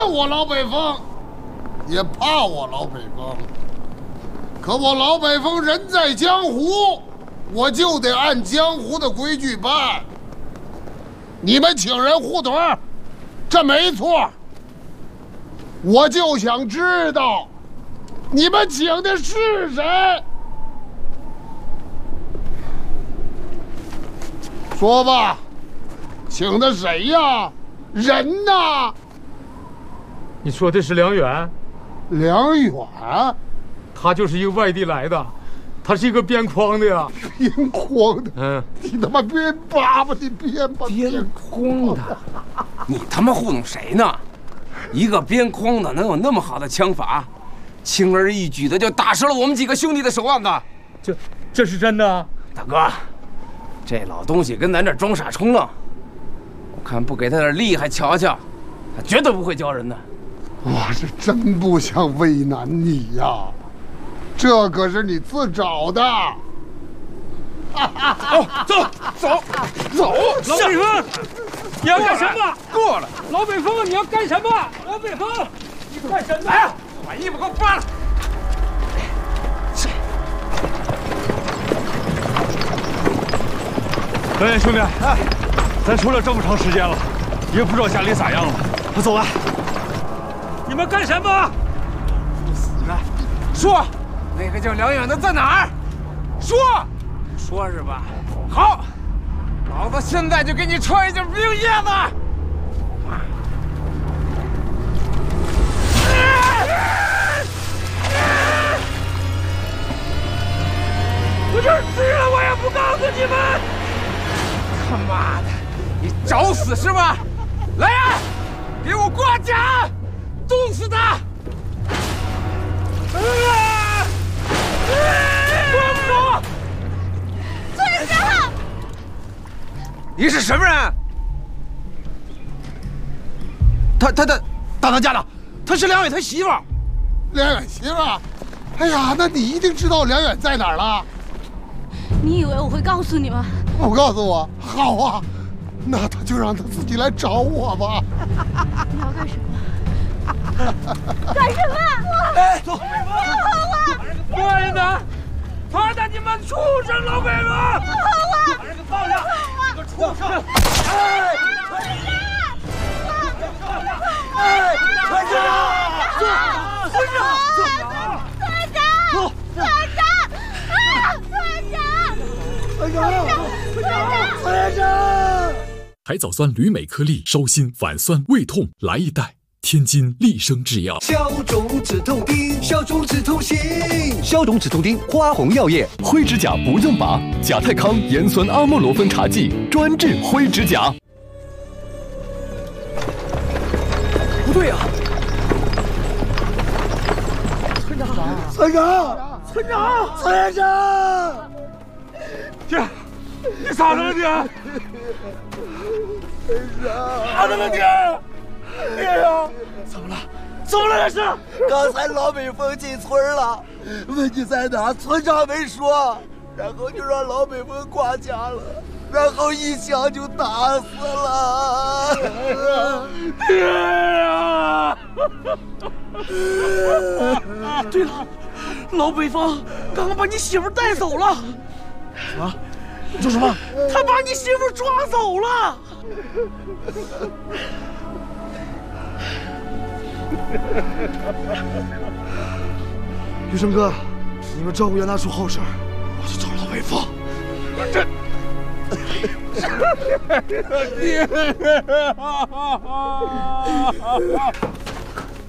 我老北风，也怕我老北风。可我老北风人在江湖，我就得按江湖的规矩办。你们请人护腿，这没错。我就想知道，你们请的是谁？说吧，请的谁呀？人呢？ 你说的是梁远？ 梁远， 他就是一个外地来的，他是一个编筐的呀。 编筐的？ 嗯， 你他妈编粑粑的编吧？ 编筐的？你他妈糊弄谁呢？一个编筐的能有那么好的枪法，轻而易举的就打折了我们几个兄弟的手腕子。 这是真的？ 大哥，这老东西跟咱这装傻充愣，我看不给他点厉害瞧瞧，他绝对不会教人的。 我是真不想为难你呀，这可是你自找的。 走，老北风，你要干什么？ 过来， 老北风，你要干什么？老北风，你干什么？ 来呀，把衣服给我扒了。 哎，兄弟，哎，咱出来这么长时间了，也不知道家里咋样了。走了。 你们干什么？ 死了！说，那个叫梁远的在哪儿？说是吧？好，老子现在就给你穿一件兵衣子。 我就是死了，我也不告诉你们！ 他妈的，你找死是吧？来呀，给我挂甲，冻死他！动不动！ 村长， 你是什么人？ 他家的，他是梁远他媳妇儿。 梁远媳妇儿，哎呀，那你一定知道梁远在哪儿了。 你以为我会告诉你吗？ 不告诉我，好啊，那他就让他自己来找我吧。 你要干什么？干什么？ 哎，走！ 快点！快点！你们畜生，老北风！ 把人给放下！你个畜生！哎！哎！村长！村长！ 海藻酸铝镁颗粒，烧心反酸胃痛，来一袋。天津利生制药， 消肿止痛丁，消肿止痛行，消肿止痛丁，花红药业。 灰指甲不用拔，甲泰康盐酸阿莫罗芬茶剂，专治灰指甲。 不对呀， 村长！姐，你咋了你？咋了你？爹呀！怎么了这是？ 刚才老北风进村了，问你在哪，村长没说，然后就让老北风挂甲了，然后一枪就打死了。 爹呀！ 对了，老北风刚刚把你媳妇带走了。 啊？你说什么？ 他把你媳妇抓走了。 余生哥，你们照顾袁大叔后事，我去找老北风。爹！